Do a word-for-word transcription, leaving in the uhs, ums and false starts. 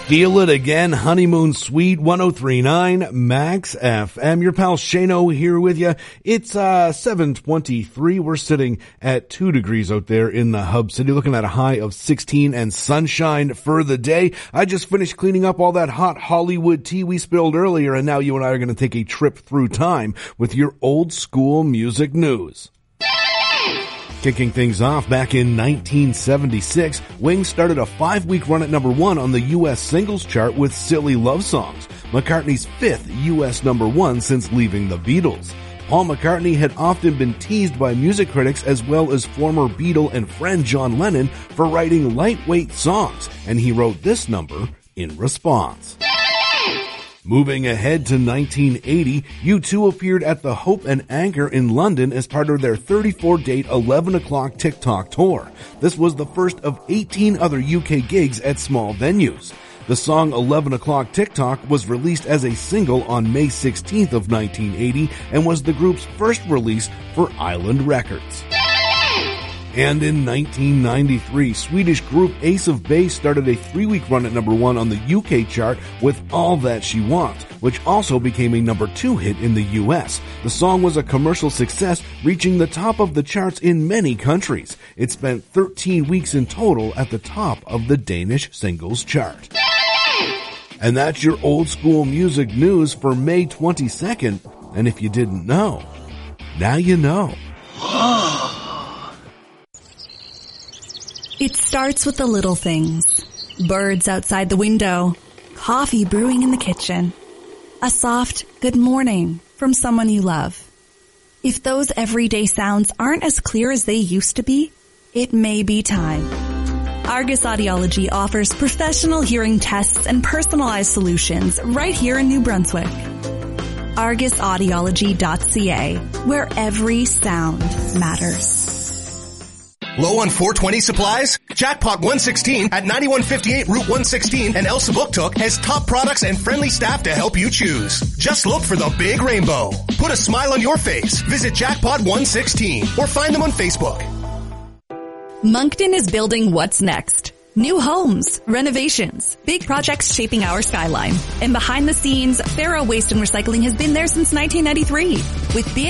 Feel it again, Honeymoon Suite, one oh three point nine Max F M. Your pal Shano here with you. It's uh seven twenty-three. We're sitting at two degrees out there in the hub city, looking at a high of sixteen and sunshine for the day. I just finished cleaning up all that hot Hollywood tea we spilled earlier, and now you and I are going to take a trip through time with your old school music news. Kicking things off back in nineteen seventy-six, Wings started a five-week run at number one on the U S singles chart with Silly Love Songs, McCartney's fifth U S number one since leaving the Beatles. Paul McCartney had often been teased by music critics as well as former Beatle and friend John Lennon for writing lightweight songs, and he wrote this number in response. Moving ahead to nineteen eighty, U two appeared at the Hope and Anchor in London as part of their thirty-four date eleven o'clock TikTok tour. This was the first of eighteen other U K gigs at small venues. The song eleven o'clock TikTok was released as a single on May sixteenth of nineteen eighty and was the group's first release for Island Records. And in nineteen ninety-three, Swedish group Ace of Base started a three-week run at number one on the U K chart with All That She Wants, which also became a number two hit in the U S. The song was a commercial success, reaching the top of the charts in many countries. It spent thirteen weeks in total at the top of the Danish singles chart. And that's your old school music news for May twenty-second. And if you didn't know, now you know. It starts with the little things. Birds outside the window, coffee brewing in the kitchen, a soft good morning from someone you love. If those everyday sounds aren't as clear as they used to be, it may be time. Argus Audiology offers professional hearing tests and personalized solutions right here in New Brunswick. argus audiology dot c a, where every sound matters. Low on four twenty supplies? Jackpot one sixteen at ninety-one fifty-eight Route one sixteen and Elsa Booktook has top products and friendly staff to help you choose. Just look for the big rainbow. Put a smile on your face. Visit Jackpot one sixteen or find them on Facebook. Moncton is building what's next. New homes, renovations, big projects shaping our skyline. And behind the scenes, Faro Waste and Recycling has been there since nineteen ninety-three. With